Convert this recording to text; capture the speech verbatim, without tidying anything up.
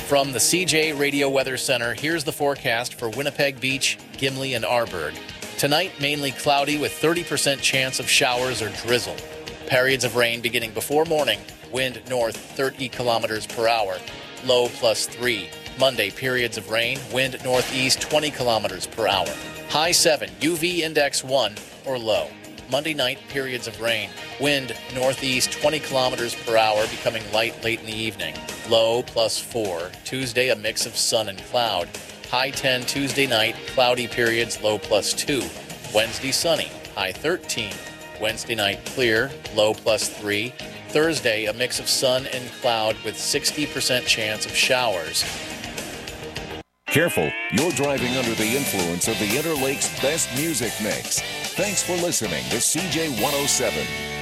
From the C J Radio Weather Center, here's the forecast for Winnipeg Beach, Gimli, and Arborg. Tonight, mainly cloudy with thirty percent chance of showers or drizzle. Periods of rain beginning before morning. Wind north thirty kilometers per hour. Low plus three. Monday, periods of rain. Wind northeast twenty kilometers per hour. High seven. U V index one or low. Monday night, periods of rain. Wind northeast twenty kilometers per hour, becoming light late in the evening. Low plus four. Tuesday, a mix of sun and cloud. High ten Tuesday night, cloudy periods, low plus two. Wednesday, sunny. High thirteen. Wednesday night, clear, low plus three. Thursday, a mix of sun and cloud with sixty percent chance of showers. Careful, you're driving under the influence of the Interlake's best music mix. Thanks for listening to C J one oh seven.